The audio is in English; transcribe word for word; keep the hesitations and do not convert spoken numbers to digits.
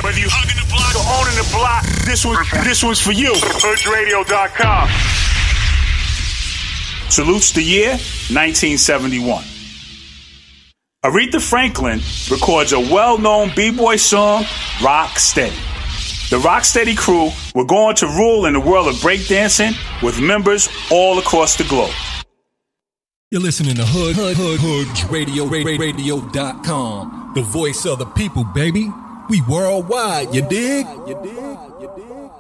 Whether you hugging the block or owning the block, this one, this one's for you. Hood Radio dot com. Salutes the year nineteen seventy-one. Aretha Franklin records a well-known b-boy song, Rock Steady. The Rocksteady crew were going to rule in the world of breakdancing with members all across the globe. You're listening to Hood, Hood, Hood, Hood Radio, Radio dot com. The voice of the people, baby. We worldwide, you dig? You dig? You dig?